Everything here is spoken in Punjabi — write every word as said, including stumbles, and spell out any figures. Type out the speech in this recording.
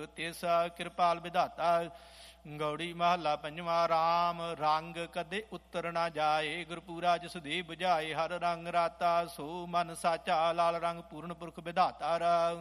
ਤਿਸ ਕਿਰਪਾਲ ਵਿਧਾਤਾ। ਗੌੜੀ ਮਹੱਲਾ ਪੰਜਵਾਂ। ਰਾਮ ਰੰਗ ਕਦੇ ਉਤਰ ਨਾ ਜਾਏ, ਗੁਰਪੂਰਾ ਜਿਸ ਦੇ ਬੁਝਾਏ। ਹਰ ਰੰਗ ਰਾਤਾ ਸੋ ਮਨ ਸਾਚਾ, ਲਾਲ ਰੰਗ ਪੂਰਨ ਪੁਰਖ ਵਿਧਾਤਾ।